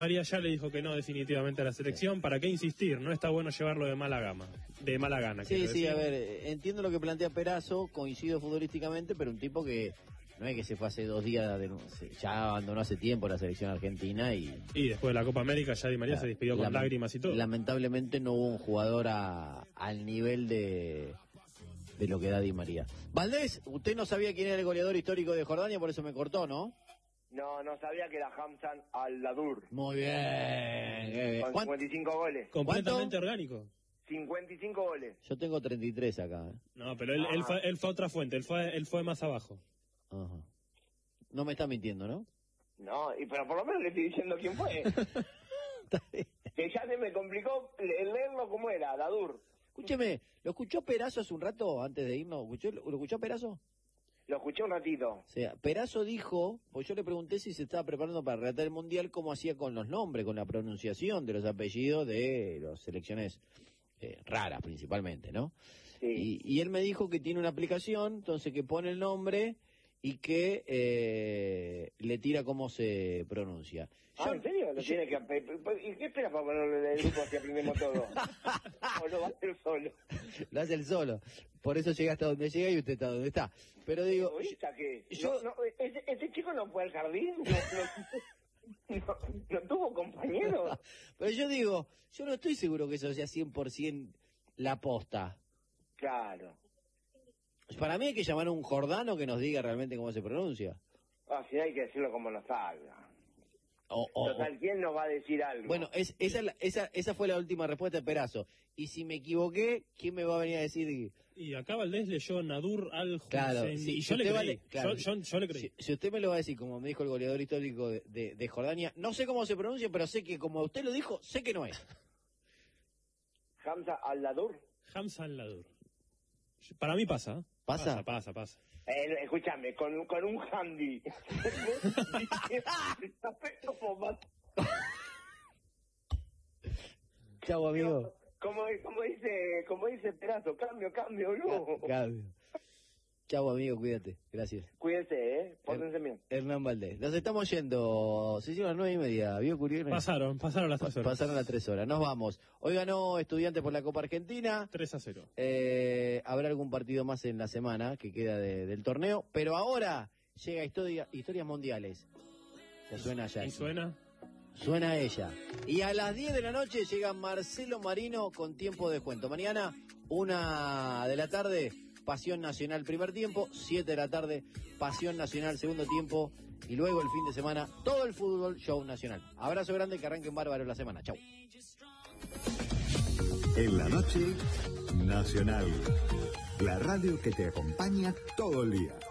María ya le dijo que no definitivamente a la selección. ¿Para qué insistir? No está bueno llevarlo de mala gana. Sí, a ver, entiendo lo que plantea Perazo, coincido futbolísticamente, pero un tipo que no es que se fue hace 2 días, ya abandonó hace tiempo la selección argentina y después de la Copa América ya Di María se despidió con lágrimas y todo. Lamentablemente no hubo un jugador al nivel de lo que da Di María. Valdés, usted no sabía quién era el goleador histórico de Jordania, por eso me cortó, ¿no? No sabía que era Hamza Al-Ladour. Muy bien. Con 55 goles. Completamente orgánico. 55 goles. Yo tengo 33 acá. No, pero él fue a otra fuente, él fue más abajo. Ajá. No me está mintiendo, ¿no? No, pero por lo menos le estoy diciendo quién fue. Que ya se me complicó leerlo como era, Ladour. Escúcheme, ¿lo escuchó Perazo hace un rato antes de irnos? ¿Lo escuchó Perazo? Lo escuché un ratito. O sea, Perazo dijo, pues yo le pregunté si se estaba preparando para relatar el Mundial, cómo hacía con los nombres, con la pronunciación de los apellidos de las selecciones raras principalmente, ¿no? Sí. Y él me dijo que tiene una aplicación, entonces que pone el nombre y que le tira cómo se pronuncia. ¿En serio? ¿Y qué esperas para ponerle el grupo así aprendemos todo? ¿O lo va a hacer solo? Lo hace él solo. Por eso llega hasta donde llega y usted está donde está. Pero digo... ¿Este chico no fue al jardín? ¿No tuvo compañero? Pero yo digo, yo no estoy seguro que eso sea 100% la posta. Claro. Para mí hay que llamar a un jordano que nos diga realmente cómo se pronuncia. Sí, hay que decirlo como nos salga. Total, ¿quién nos va a decir algo? Bueno, esa fue la última respuesta de Perazo. Y si me equivoqué, ¿quién me va a venir a decir? Y acá Valdés leyó Nadur al-Hussein. Claro, sí, y yo le creí. Yo le creí. Si usted me lo va a decir, como me dijo el goleador histórico de Jordania, no sé cómo se pronuncia, pero sé que como usted lo dijo, sé que no es. Hamza Al-Ladour. Hamza Al-Ladour. Para mí pasa. ¿Pasa? Pasa. Escúchame, con un handy. Chau, amigo. Como dice Perazo, cambio, no. Cambio. Chau, amigo, cuídate. Gracias. Cuídense, pórtense bien. Hernán Valdés. Nos estamos yendo. Se hicieron las 9:30. ¿Vio, Curiel? Pasaron las 3 horas. Pasaron las 3 horas. Nos vamos. Hoy ganó Estudiantes por la Copa Argentina. 3-0. Habrá algún partido más en la semana que queda del torneo. Pero ahora llega Historias Mundiales. Se suena ya. ¿Y suena? Suena ella. Y a las 10 de la noche llega Marcelo Marino con tiempo de descuento. Mañana, 1 de la tarde, Pasión Nacional primer tiempo, 7 de la tarde, Pasión Nacional segundo tiempo, y luego el fin de semana, todo el fútbol, show nacional. Abrazo grande, que arranquen bárbaro la semana. Chau. En la noche, Nacional. La radio que te acompaña todo el día.